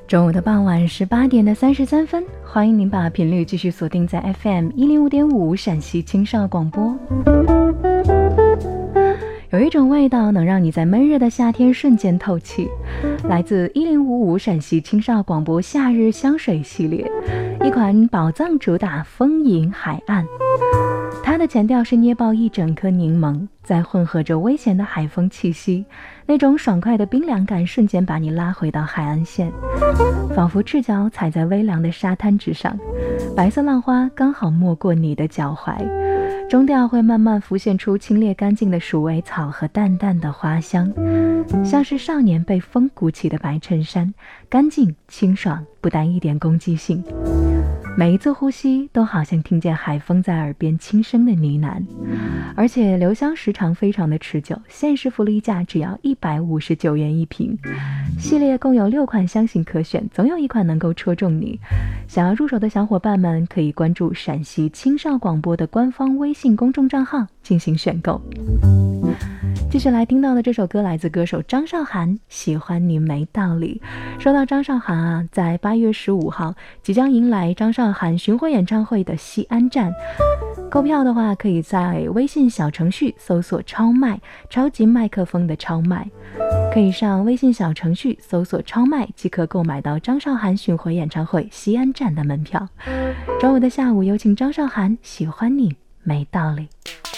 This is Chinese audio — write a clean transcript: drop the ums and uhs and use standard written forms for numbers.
中午的傍晚18点的33分，欢迎您把频率继续锁定在 FM 105.5陕西青少广播。有一种味道能让你在闷热的夏天瞬间透气，来自1055陕西青少广播夏日香水系列，一款宝藏主打丰盈海岸。它的前调是捏爆一整颗柠檬，再混合着危险的海风气息，那种爽快的冰凉感瞬间把你拉回到海岸线，仿佛赤脚踩在微凉的沙滩之上，白色浪花刚好没过你的脚踝，中调会慢慢浮现出清冽干净的鼠尾草和淡淡的花香，像是少年被风鼓起的白衬衫，干净清爽，不带一点攻击性。每一次呼吸都好像听见海风在耳边轻声的呢喃，而且留香时长非常的持久，限时福利价只要159元一瓶。系列共有6款香型可选，总有一款能够戳中你。想要入手的小伙伴们可以关注陕西青少广播的官方微信公众账号进行选购。继续来听到的这首歌来自歌手张韶涵，喜欢你没道理。说到张韶涵啊，在8月15号即将迎来张韶涵巡回演唱会的西安站，购票的话可以在微信小程序搜索超麦，超级麦克风的超麦，可以上微信小程序搜索超麦即可购买到张韶涵巡回演唱会西安站的门票。周五的下午有请张韶涵，喜欢你没道理。